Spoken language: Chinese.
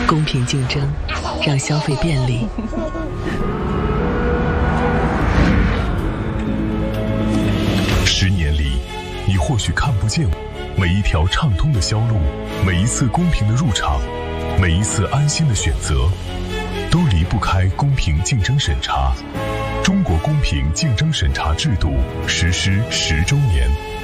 公平竞争，让消费便利。 10年里，你或许看不见每一条畅通的销路，每一次公平的入场，每一次安心的选择，都离不开公平竞争审查。中国公平竞争审查制度实施10周年。